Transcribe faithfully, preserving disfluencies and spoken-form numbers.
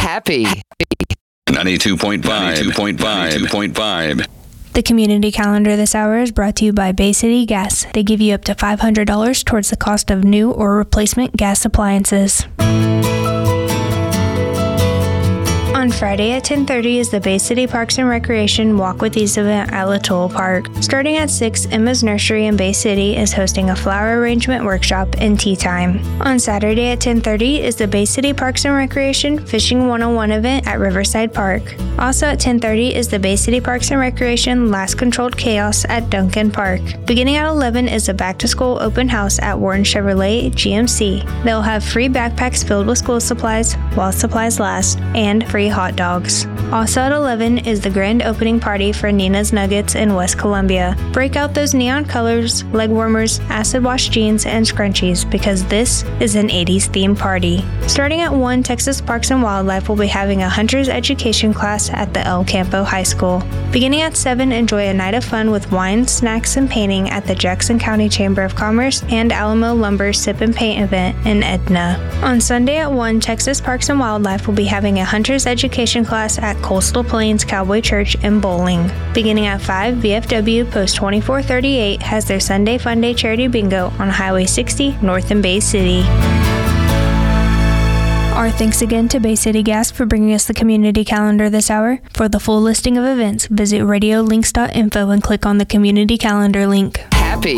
Happy. ninety-two point five. ninety-two point five. ninety-two point five. The community calendar this hour is brought to you by Bay City Gas. They give you up to five hundred dollars towards the cost of new or replacement gas appliances. On Friday at ten thirty is the Bay City Parks and Recreation Walk with Ease event at Latoul Park. Starting at six, Emma's Nursery in Bay City is hosting a flower arrangement workshop and tea time. On Saturday at ten thirty is the Bay City Parks and Recreation Fishing one oh one event at Riverside Park. Also at ten thirty is the Bay City Parks and Recreation Last Controlled Chaos at Duncan Park. Beginning at eleven is the Back to School open house at Warren Chevrolet G M C. They'll have free backpacks filled with school supplies while supplies last and free hot dogs. Also at eleven is the grand opening party for Nina's Nuggets in West Columbia. Break out those neon colors, leg warmers, acid wash jeans, and scrunchies because this is an eighties themed party. Starting at one, Texas Parks and Wildlife will be having a hunter's education class at the El Campo High School. Beginning at seven, enjoy a night of fun with wine, snacks, and painting at the Jackson County Chamber of Commerce and Alamo Lumber Sip and Paint event in Edna. On Sunday at one, Texas Parks and Wildlife will be having a hunter's education class at Coastal Plains Cowboy Church in Bowling. Beginning at five, V F W Post twenty-four thirty-eight has their Sunday Fun Day Charity Bingo on Highway sixty north in Bay City. Our thanks again to Bay City Gas for bringing us the community calendar this hour. For the full listing of events, visit radio links dot info and click on the community calendar link. Happy.